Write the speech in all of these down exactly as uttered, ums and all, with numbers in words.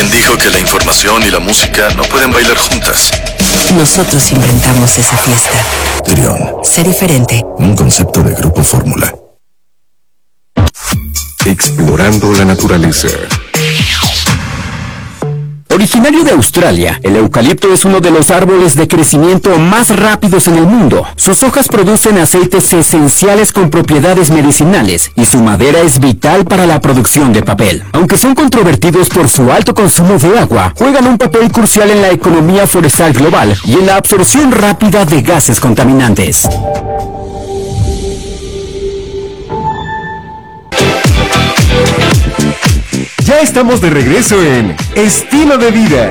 Alguien dijo que la información y la música no pueden bailar juntas. Nosotros inventamos esa fiesta. Trión. Sé diferente. Un concepto de Grupo Fórmula. Explorando la naturaleza. Originario de Australia, el eucalipto es uno de los árboles de crecimiento más rápidos en el mundo. Sus hojas producen aceites esenciales con propiedades medicinales y su madera es vital para la producción de papel. Aunque son controvertidos por su alto consumo de agua, juegan un papel crucial en la economía forestal global y en la absorción rápida de gases contaminantes. Ya estamos de regreso en Estilo de Vida.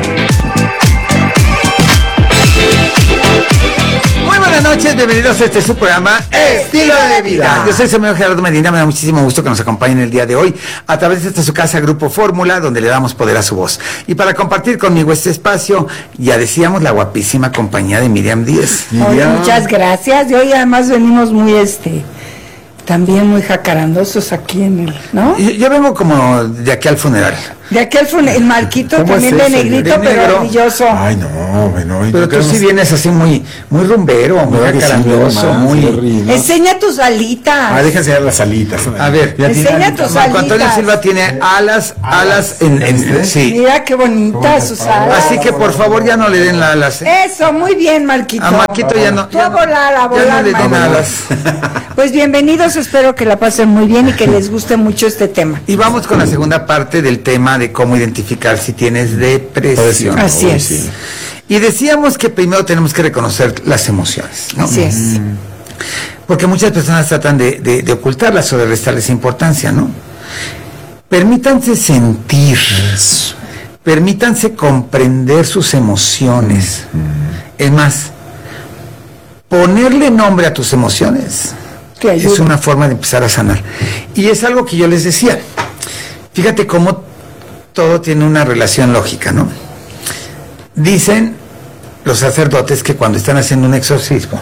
Muy buenas noches, bienvenidos a este su programa Estilo de Vida. Yo soy su amigo Gerardo Medina, me da muchísimo gusto que nos acompañen el día de hoy a través de esta su casa Grupo Fórmula, donde le damos poder a su voz. Y para compartir conmigo este espacio, ya decíamos, la guapísima compañía de Miriam Díez. Miriam. Muchas gracias, y hoy además venimos muy este... también muy jacarandosos aquí en el, ¿no? Yo, yo vengo como de aquí al funeral. De aquí al funeral, el Marquito también de negrito, de pero brilloso. Ay, no, bueno. Pero tú sí vienes así muy, muy rumbero, muy jacarandoso, muy... Enseña tus alitas. Ah, deja enseñar las alitas. A ver, enseña tus alitas. Antonio Silva tiene alas, alas en, en, en sí. Mira qué bonitas sus alas. Así que por favor ya no le den las alas. ¿eh? Eso, muy bien, Marquito. A Marquito ya no. Tú a volar, a volar, ya no le den alas. Pues bienvenidos, espero que la pasen muy bien y que les guste mucho este tema. Y vamos con la segunda parte del tema de cómo identificar si tienes depresión. Así es. Sí. Y decíamos que primero tenemos que reconocer las emociones, ¿no? Así es. Porque muchas personas tratan de, de, de ocultarlas o de restarles importancia, ¿no? Permítanse sentir, Eso. permítanse comprender sus emociones. Es más, ponerle nombre a tus emociones es una forma de empezar a sanar. Y es algo que yo les decía. Fíjate cómo todo tiene una relación lógica, ¿no? Dicen los sacerdotes que cuando están haciendo un exorcismo,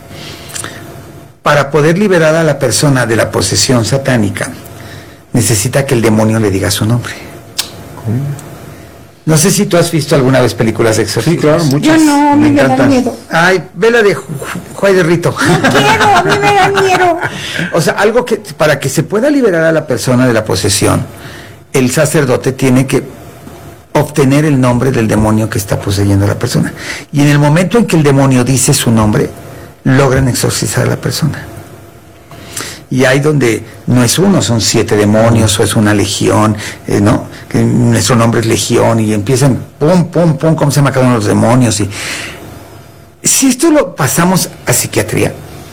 para poder liberar a la persona de la posesión satánica, necesita que el demonio le diga su nombre. No sé si tú has visto alguna vez películas de exorcismo. Sí, claro, muchas. Yo no, a mí me, me da miedo. Ay, ve la de Juay de Rito. No quiero, a mí me da miedo. O sea, algo que, para que se pueda liberar a la persona de la posesión, el sacerdote tiene que obtener el nombre del demonio que está poseyendo a la persona. Y en el momento en que el demonio dice su nombre, logran exorcizar a la persona. Y hay donde no es uno, son siete demonios, o es una legión, eh, ¿no? Que nuestro nombre es legión, y empiezan, pum, pum, pum, cómo se llama cada uno de los demonios. Y si esto lo pasamos a psiquiatría,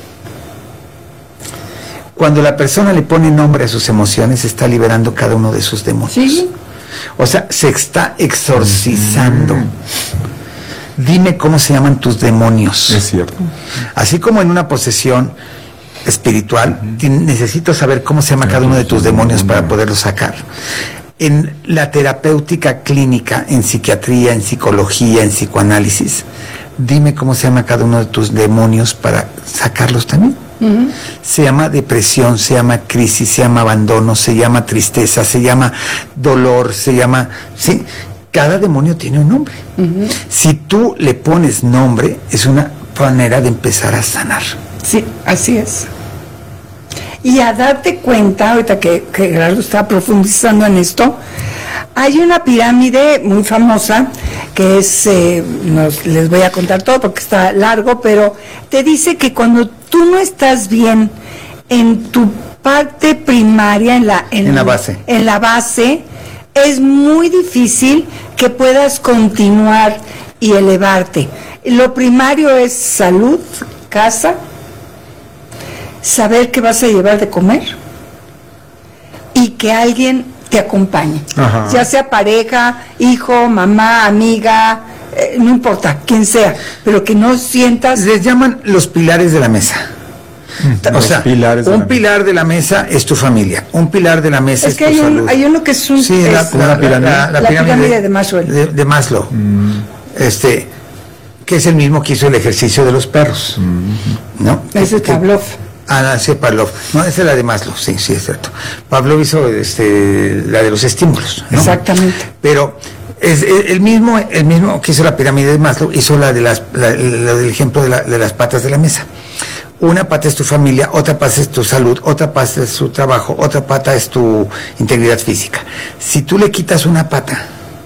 cuando la persona le pone nombre a sus emociones, está liberando cada uno de sus demonios. ¿Sí? O sea, se está exorcizando. Mm. Dime cómo se llaman tus demonios. Es cierto. Así como en una posesión espiritual, mm. necesito saber cómo se llama cada uno de tus demonios para poderlos sacar. En la terapéutica clínica, en psiquiatría, en psicología, en psicoanálisis, dime cómo se llama cada uno de tus demonios para sacarlos también. Uh-huh. Se llama depresión, se llama crisis, se llama abandono, se llama tristeza, se llama dolor, se llama... ¿sí? Cada demonio tiene un nombre. Uh-huh. Si tú le pones nombre, es una manera de empezar a sanar. Sí, así es. Y a darte cuenta, ahorita que, que Gerardo está profundizando en esto, hay una pirámide muy famosa que es, eh, nos, les voy a contar todo porque está largo, pero te dice que cuando tú no estás bien en tu parte primaria, en la, en, en la base, en la base, es muy difícil que puedas continuar y elevarte. Lo primario es salud, casa, saber que vas a llevar de comer y que alguien te acompañe, Ajá. ya sea pareja, hijo, mamá, amiga, eh, no importa, quien sea, pero que no sientas... Les llaman los pilares de la mesa. O los sea, pilares de un la pilar mesa. de la mesa es tu familia, un pilar de la mesa es, es que tu hay salud. Un, hay uno que es un... Sí, es, la, la, la, pirámide, la, la, la pirámide, pirámide de Maslow. De, de Maslow. Mm. Este, que es el mismo que hizo el ejercicio de los perros. Mm. ¿No? Ese es Pavlov. Ah, sí, Pavlov. No, esa es la de Maslow, sí, sí, es cierto. Pavlov hizo este, la de los estímulos, ¿no? Exactamente. Pero Es, es el mismo, el mismo que hizo la pirámide de Maslow, hizo la de las, la, la del ejemplo de, la, de las patas de la mesa. Una pata es tu familia, otra pata es tu salud, otra pata es tu trabajo, otra pata es tu integridad física. Si tú le quitas una pata,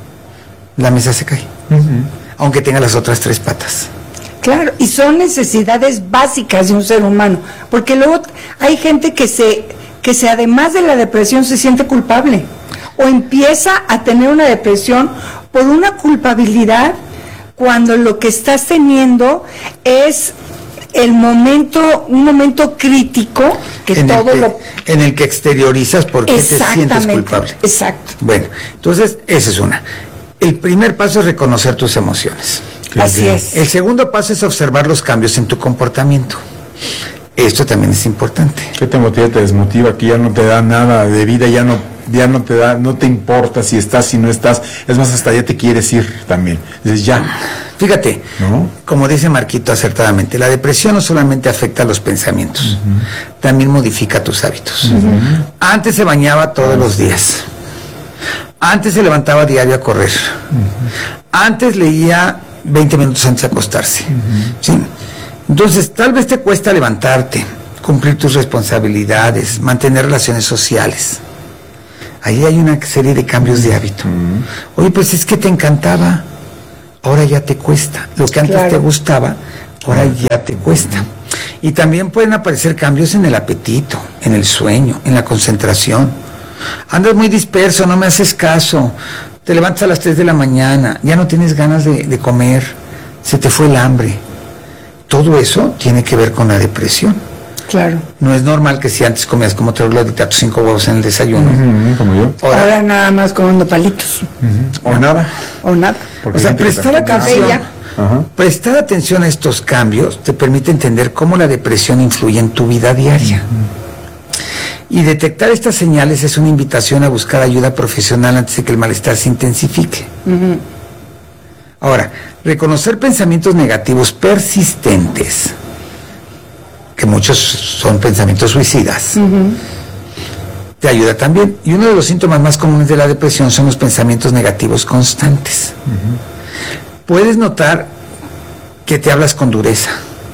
la mesa se cae, uh-huh. aunque tenga las otras tres patas. Claro, y son necesidades básicas de un ser humano, porque luego hay gente que se, que se además de la depresión se siente culpable, o empieza a tener una depresión por una culpabilidad, cuando lo que estás teniendo es el momento, un momento crítico que en todo el que, lo... en el que exteriorizas por qué te sientes culpable. Exacto. Bueno, entonces esa es una. El primer paso es reconocer tus emociones. Así es. El segundo paso es observar los cambios en tu comportamiento. Esto también es importante. ¿Qué te motiva, te desmotiva? Que ya no te da nada de vida, ya no, ya no te da, no te importa si estás, si no estás. Es más, hasta ya te quieres ir también. Dices, ya. Fíjate, ¿no? Como dice Marquito acertadamente, la depresión no solamente afecta a los pensamientos, uh-huh. también modifica tus hábitos. Uh-huh. Antes se bañaba todos uh-huh. los días. Antes se levantaba diario a correr. Uh-huh. Antes leía veinte minutos antes de acostarse. Uh-huh. ¿Sí? Entonces, tal vez te cuesta levantarte, cumplir tus responsabilidades, mantener relaciones sociales. Ahí hay una serie de cambios de hábito. Uh-huh. Oye, pues es que te encantaba, ahora ya te cuesta. Lo que antes claro. te gustaba, ahora uh-huh. ya te cuesta. Y también pueden aparecer cambios en el apetito, en el sueño, en la concentración. Andas muy disperso, no me haces caso. Te levantas a las tres de la mañana, ya no tienes ganas de, de comer, se te fue el hambre. Todo eso tiene que ver con la depresión. Claro. No es normal que si antes comías como troglodita tus cinco huevos en el desayuno. Uh-huh, como yo. Ahora, ahora nada más comiendo palitos. Uh-huh. O nada. O nada. Porque o sea, prestar atención, uh-huh. prestar atención a estos cambios te permite entender cómo la depresión influye en tu vida diaria. Uh-huh. Y detectar estas señales es una invitación a buscar ayuda profesional antes de que el malestar se intensifique. Uh-huh. Ahora, reconocer pensamientos negativos persistentes, que muchos son pensamientos suicidas, uh-huh. te ayuda también. Y uno de los síntomas más comunes de la depresión son los pensamientos negativos constantes. Uh-huh. Puedes notar que te hablas con dureza.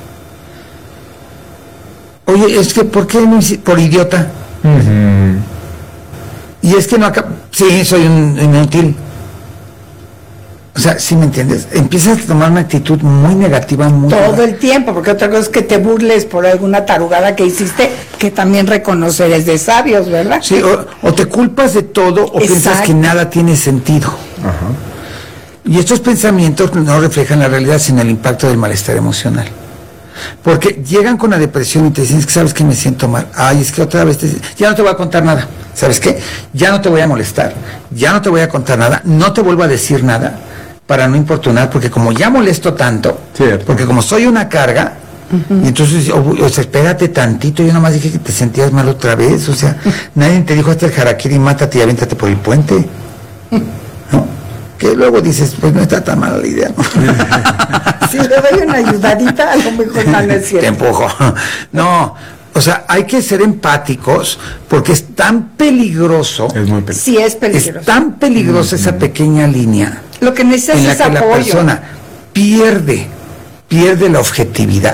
Oye, es que, ¿por qué no hice? Por idiota. Uh-huh. Y es que no acá. Sí, soy un inútil. O sea, ¿sí me entiendes? Empiezas a tomar una actitud muy negativa muy todo mala. El tiempo, porque otra cosa es que te burles por alguna tarugada que hiciste, que también reconocer es de sabios, ¿verdad? Sí, o, o te culpas de todo o Exacto. piensas que nada tiene sentido. Ajá. Y estos pensamientos no reflejan la realidad, sino el impacto del malestar emocional. Porque llegan con la depresión y te dicen, es que sabes que me siento mal. Ay, es que otra vez te dicen, ya no te voy a contar nada. ¿Sabes qué? Ya no te voy a molestar, ya no te voy a contar nada, no te vuelvo a decir nada para no importunar, porque como ya molesto tanto, Cierto. porque como soy una carga, uh-huh. y entonces, o, o sea, espérate tantito, yo nada más dije que te sentías mal otra vez, o sea, nadie te dijo hasta el harakiri, mátate y aviéntate por el puente, ¿no? Que luego dices, pues no está tan mala la idea, ¿no? Si le doy una ayudadita, a lo mejor no es cierto. Te empujo. No, o sea, hay que ser empáticos porque es tan peligroso. Es muy peligroso. Sí, es peligroso. Es tan peligrosa mm-hmm. esa pequeña línea. Lo que necesitas en la es que apoyo. La persona pierde, pierde la objetividad.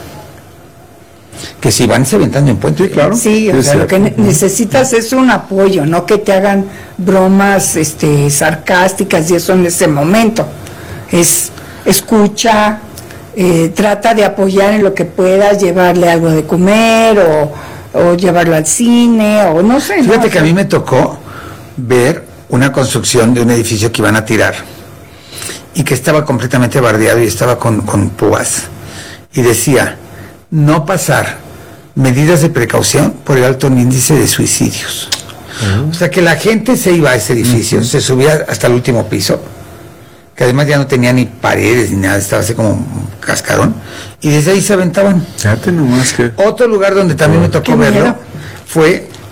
Que si van se aventando en puente, claro. Sí, o sea, lo que ne- necesitas es un apoyo, no que te hagan bromas este, sarcásticas y eso en ese momento. Es escucha, eh, trata de apoyar en lo que puedas, llevarle algo de comer o, o llevarlo al cine o no sé. Fíjate ¿no? que a mí me tocó ver una construcción de un edificio que iban a tirar y que estaba completamente bardeado y estaba con, con púas y decía, no pasar medidas de precaución por el alto índice de suicidios. Uh-huh. O sea que la gente se iba a ese edificio, uh-huh. se subía hasta el último piso, que además ya no tenía ni paredes ni nada, estaba así como un cascarón, y desde ahí se aventaban. Fíjate nomás que... Otro lugar donde también me tocó verlo fue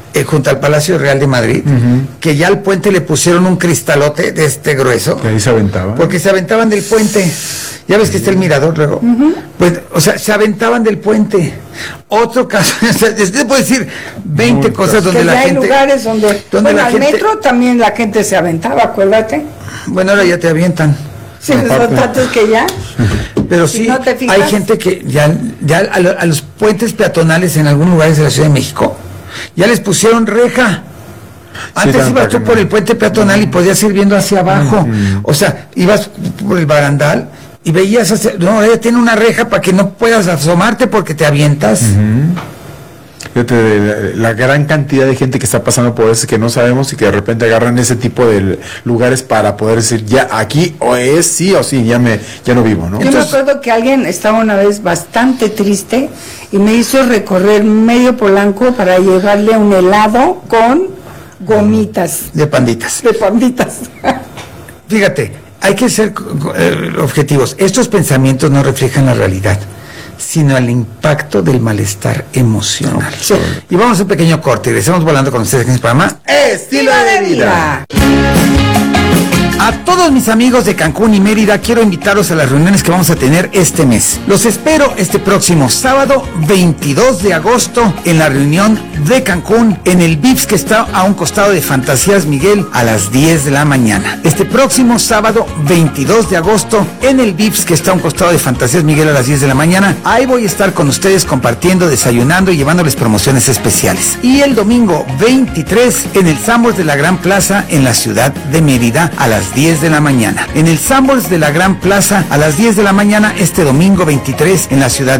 eh, junto al Palacio Real de Madrid, uh-huh. que ya al puente le pusieron un cristalote de este grueso. Que ahí se aventaban. Porque se aventaban del puente. Ya ves que está el mirador luego. Uh-huh. Pues, o sea, se aventaban del puente. Otro caso, o sea, te puedo decir veinte Muy cosas donde que la ya gente... hay lugares donde... donde bueno, la al gente, metro también la gente se aventaba, acuérdate. Bueno, ahora ya te avientan. Sí, son tantos que ya. Pero sí, si no te fijas, hay gente que ya, ya a, a los puentes peatonales en algunos lugares de la Ciudad de México, ya les pusieron reja. Antes sí, ibas tú por el puente peatonal y podías ir viendo hacia abajo. Uh-huh. O sea, ibas por el barandal y veías hacia... No, ella tiene una reja para que no puedas asomarte porque te avientas. Uh-huh. Fíjate, la, la gran cantidad de gente que está pasando por eso que no sabemos y que de repente agarran ese tipo de lugares para poder decir, ya aquí o es sí o sí, ya me ya no vivo, ¿no? Yo Entonces, me acuerdo que alguien estaba una vez bastante triste y me hizo recorrer medio Polanco para llevarle un helado con gomitas. De panditas. De panditas. Fíjate, hay que ser eh, objetivos. Estos pensamientos no reflejan la realidad, sino el impacto del malestar emocional. Sí. Y vamos a un pequeño corte y regresamos volando con ustedes en el programa Estilo de Vida. A todos mis amigos de Cancún y Mérida quiero invitarlos a las reuniones que vamos a tener este mes. Los espero este próximo sábado veintidós de agosto en la reunión de Cancún en el Vips que está a un costado de Fantasías Miguel a las diez de la mañana. Este próximo sábado veintidós de agosto en el Vips que está a un costado de Fantasías Miguel a las diez de la mañana. Ahí voy a estar con ustedes compartiendo, desayunando y llevándoles promociones especiales. Y el domingo veintitrés en el Sanborns de la Gran Plaza en la ciudad de Mérida a las diez de la mañana. En el Sanborns de la Gran Plaza a las diez de la mañana este domingo veintitrés en la ciudad de